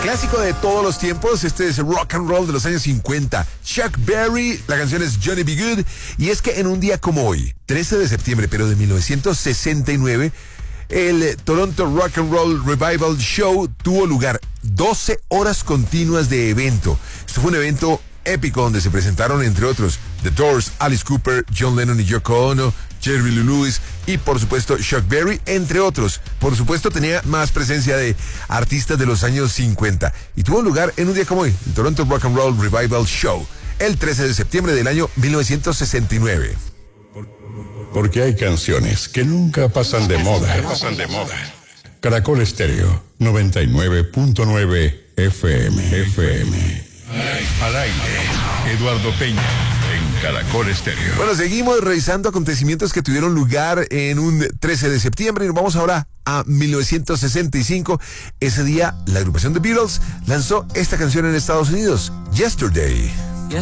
Clásico de todos los tiempos, este es rock and roll de los años 50. Chuck Berry, la canción es Johnny B. Good, y es que en un día como hoy, 13 de septiembre, pero de 1969, el Toronto Rock and Roll Revival Show tuvo lugar. 12 horas continuas de evento. Esto fue un evento épico donde se presentaron, entre otros, The Doors, Alice Cooper, John Lennon y Yoko Ono, Jerry Lee Lewis y, por supuesto, Chuck Berry, entre otros. Por supuesto, tenía más presencia de artistas de los años 50 y tuvo lugar en un día como hoy, el Toronto Rock and Roll Revival Show, el 13 de septiembre del año 1969. Porque hay canciones que nunca pasan de moda. Caracol Estéreo, 99.9 FM. Al aire, Eduardo Peña, en Caracol Estéreo. Bueno, seguimos revisando acontecimientos que tuvieron lugar en un 13 de septiembre y nos vamos ahora a 1965. Ese día, la agrupación The Beatles lanzó esta canción en Estados Unidos, Yesterday.